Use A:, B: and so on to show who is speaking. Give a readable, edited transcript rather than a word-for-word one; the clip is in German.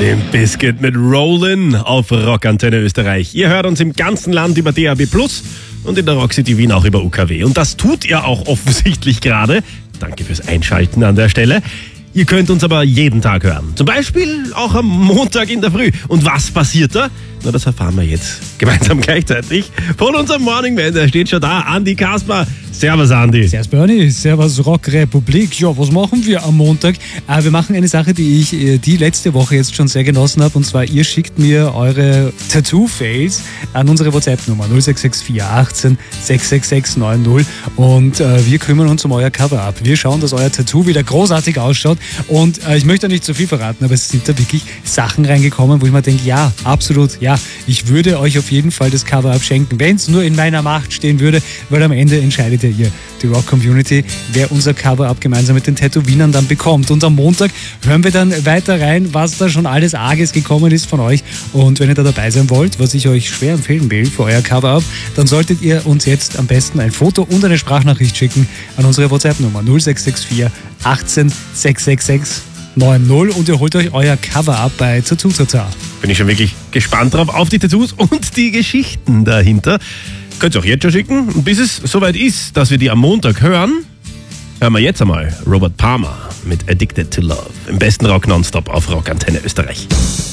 A: Limp Bizkit mit Rollin' auf Rockantenne Österreich. Ihr hört uns im ganzen Land über DAB+ und in der Rock City Wien auch über UKW. Und das tut ihr auch offensichtlich gerade. Danke fürs Einschalten an der Stelle. Ihr könnt uns aber jeden Tag hören. Zum Beispiel auch am Montag in der Früh. Und was passiert da? Na, das erfahren wir jetzt gemeinsam gleichzeitig. Von unserem Morning Man, der steht schon da, Andi Kasper. Servus, Andi.
B: Servus, Bernie. Servus, Rock Republik. Ja, was machen wir am Montag? Wir machen eine Sache, die ich die letzte Woche jetzt schon sehr genossen habe. Und zwar, ihr schickt mir eure Tattoo-Fails an unsere WhatsApp-Nummer 0664 18 666 90. Und wir kümmern uns um euer Cover-Up. Wir schauen, dass euer Tattoo wieder großartig ausschaut. Und ich möchte nicht zu viel verraten, aber es sind da wirklich Sachen reingekommen, wo ich mir denke, ja, absolut, ja, ich würde euch auf jeden Fall das Cover-Up schenken, wenn es nur in meiner Macht stehen würde, weil am Ende entscheidet ja ihr, die Rock-Community, wer unser Cover-Up gemeinsam mit den Tätowierern dann bekommt. Und am Montag hören wir dann weiter rein, was da schon alles Arges gekommen ist von euch. Und wenn ihr da dabei sein wollt, was ich euch schwer empfehlen will für euer Cover-Up, dann solltet ihr uns jetzt am besten ein Foto und eine Sprachnachricht schicken an unsere WhatsApp-Nummer 0664 18 666 90 und ihr holt euch euer Cover-Up bei Tattoo Tata.
A: Bin ich schon wirklich gespannt drauf, auf die Tattoos und die Geschichten dahinter. Könnt ihr auch jetzt schon schicken. Und bis es soweit ist, dass wir die am Montag hören, hören wir jetzt einmal Robert Palmer mit Addicted to Love. Im besten Rock nonstop auf Rockantenne Österreich.